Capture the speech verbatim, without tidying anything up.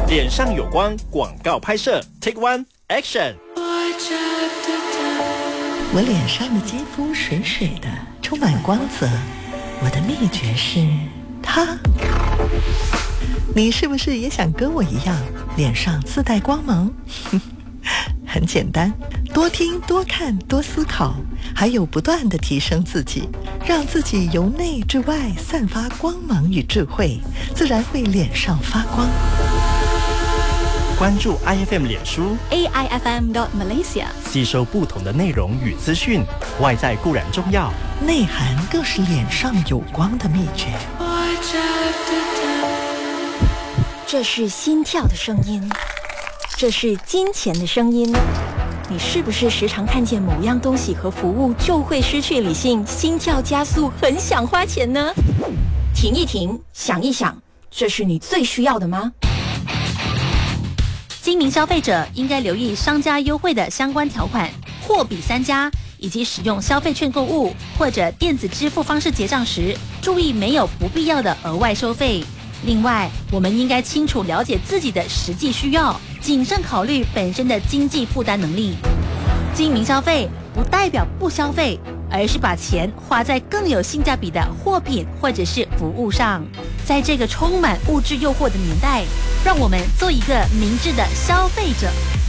脸上有光广告拍摄 Take One Action。 我脸上的肌肤水水的，充满光泽，我的秘诀是它。你是不是也想跟我一样脸上自带光芒？很简单，多听多看多思考，还有不断地提升自己，让自己由内至外散发光芒与智慧，自然会脸上发光。 关注 I F M 脸书 A I F M dot Malaysia， 吸收不同的内容与资讯。外在固然重要， 内涵更是脸上有光的秘诀。 这是心跳的声音，这是金钱的声音。你是不是时常看见某样东西和服务就会失去理性，心跳加速，很想花钱呢？停一停，想一想，这是你最需要的吗？ 精明消费者应该留意商家优惠的相关条款，货比三家，以及使用消费券购物或者电子支付方式结账时，注意没有不必要的额外收费。另外，我们应该清楚了解自己的实际需要，谨慎考虑本身的经济负担能力。精明消费不代表不消费，而是把钱花在更有性价比的货品或者是服务上。在这个充满物质诱惑的年代，让我们做一个明智的消费者。